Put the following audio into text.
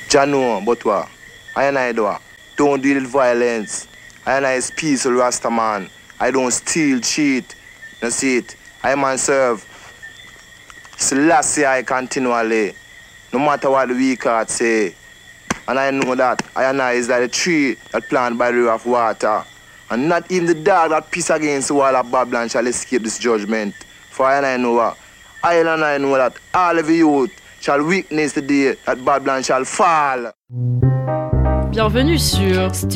Jah know, but what? I and I do. Don't deal with violence. I and I is peaceful Rasta man. I don't steal, cheat. You see it? I man serve Selassie I continually. No matter what the weak heart say. And I know that I and I is like a tree that planted by the river of water. And not even the dog that piss against the wall of Babylon shall escape this judgment. For I and I know what? I and I know that all of you youth shall witness the day that Babylon shall fall. Bienvenue sur